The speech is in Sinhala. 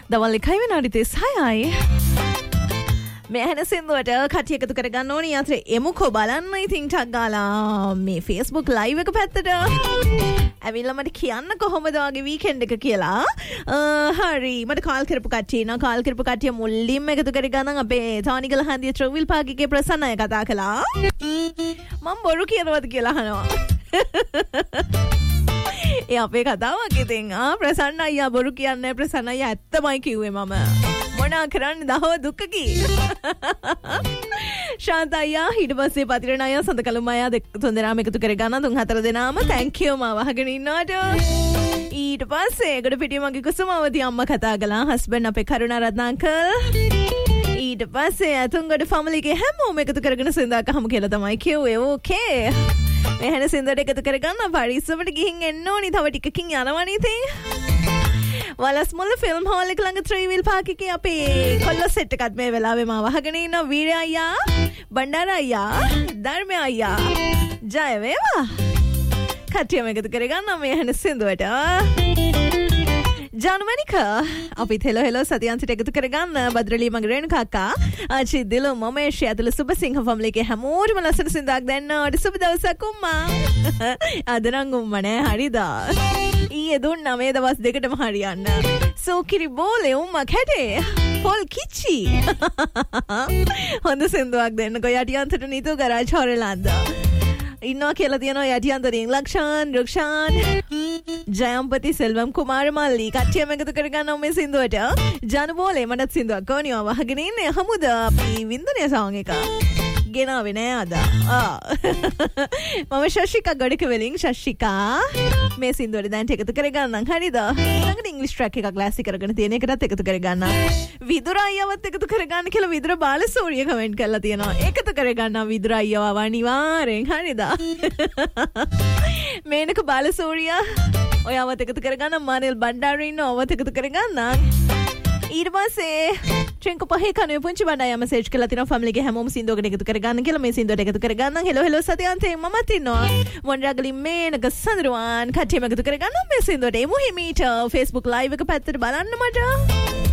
දවල් 1 විනාඩි 36යි. මේ ඇහෙන සින්දුවට කට්ටිය එකතු කරගන්න ඕනේ. යන්ත්‍රේ එමුකෝ බලන්න. ඉතින් ටක් ගාලා මේ Facebook live එක පැත්තට ඇවිල්ලා මට කියන්න කොහොමද වගේ වීකෙන්ඩ් එක කියලා. හරි මට කාල් කරපු කට්ටිය නා කාල් කරපු කට්ටිය මුලින්ම එකතු කරගන්න අපේ තානිගල හන්දිය ට්‍රැවල් පාක් එකේ ප්‍රසන්න අය කතා කළා. මම බොරු කියනවද කියලා අහනවා. ඒ අපේ කතාවක් ඉතින් ප්‍රසන්න අයියා බොරු කියන්නේ ප්‍රසන්න අයියා ඇත්තමයි කිව්වේ මම. මොනා කරන්නේ දහව දුක්කකි. ශාන්ත අයියා ඊට පස්සේ පතිරණ අයියා සඳකලුම අයියා තුන්දෙනාම එකතු කරගන්න 3-4 දෙනාම thank you මාව අහගෙන ඉන්නවට. ඊට පස්සේ ගොඩ පිටිය මගේ කුසුමාවති අම්මා කතා කළා හස්බන්ඩ් අපේ කරුණාරත්න අංකල්. ඊට පස්සේ අතුංගොඩ ෆැමිලි එකේ හැමෝම එකතු කරගෙන සින්දාක හමු කියලා තමයි කිව්වේ. ඕකේ මේ හැන සින්දට එකතු කරගන්න පරිස්සමට ගිහින් එන්න ඕනි. තව ටිකකින් යනවනේ ඉතින්. වලස්මුල්ල ෆිල්ම් හෝල් එක ළඟ ත්‍රිවිල් පාක් එකේ අපේ කොල්ල සෙට් එකත් මේ වෙලාවේ මාව අහගෙන ඉන්න වීරය අයියා, බණ්ඩාර අයියා, ධර්ම අයියා. ජය වේවා. කට්ටියම එකතු කරගන්න මේ හැන සින්දුවට. ජානුමනික අපිත් හෙලෝ සතියන්සිට එකතු කරගන්න. බද්‍රලී මගේ රේණුකා අක්කා, ආචි දිලු මොමේෂ් ඇතුළු සුබසිංහ ෆැමිලි එකේ හැමෝටම ලස්සන සින්දාක් දෙන්න. සුබ දවසක් උම්මා. අද නම් උම්මා නෑ හරිද? ඊයේ දුන්නා මේ දවස් දෙකටම හරියන්න. සෝකිරි බෝලේ උම්මා කැටේ. පොල් කිච්චි. හොඳ සින්දුවක් දෙන්නකෝ යටියන්තට නිතු ගරාජ් හොරලන්ද. ඉන්නවා කියලා තියෙනවා යටියන්තරින් ලක්ෂාන්, රුක්ෂාන්, ජයම්පති, සෙල්වම් කුමාර මල්ලි කට්ටියම එකතු කරගන්න මේ සින්දුවට. ජන බෝලේ මටත් සින්දුවක් ඕනියව වහගෙන ඉන්නේ. හමුද අපි වින්දනය සෝං එක ගෙනාවේ නෑ අද. මම ශෂිකා ගඩක වෙලින් ශෂිකා මේ සින්දුවට දැන් එකතු කරගන්නම්. හරිද? ඊළඟට ඉංග්‍රීසි ට්‍රැක් එකක් ක්ලාසික් කරගෙන තියෙන එකටත් එකතු කරගන්න. විදුර අයියවත් එකතු කරගන්න කියලා විදුර බාලසූරිය කමෙන්ට් කරලා තියෙනවා. එකතු කරගන්න විදුර අයියව අනිවාර්යෙන්. හරිද? මේනක බාලසූරිය ඔයාවත් එකතු කරගන්න. මානෙල් බණ්ඩාරි ඉන්න ඔවත් එකතු කරගන්න. ඊට පස්සේ ට්‍රෙන්කෝ පහේ කනුවේ පුංචි බණ්ඩායා මෙසේජ් කරලා තිනවා ෆැමිලි එකේ හැමෝම සින්දුවකට එකතු කරගන්න කියලා. මේ සින්දුවට එකතු කරගන්න. හෙලෝ සතියන්තේ මමත් ඉන්නවා. මොන්රාගලි මේනක සඳරුවන් කට්ටියම එකතු කරගන්න මේ සින්දුවට. එමු හිමීට Facebook live එක පැත්තට බලන්න මට.